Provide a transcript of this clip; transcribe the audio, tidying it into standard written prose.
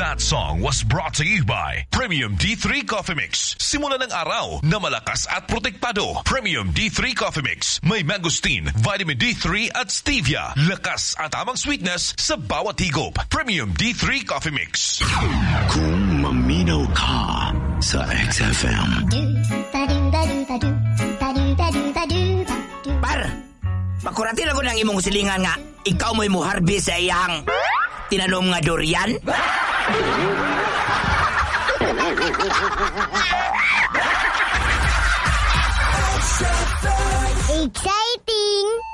That song was brought to you by Premium D3 Coffee Mix. Simula ng araw na malakas at protektado. Premium D3 Coffee Mix. May mangosteen, vitamin D3 at stevia. Lakas at tamang sweetness sa bawat higop. Premium D3 Coffee Mix. Kung maminaw ka sa XFM. Par, pakuratin ako ng imong silingan nga ikaw mo'y muharbi sa iyang tinanom nga durian. Exciting!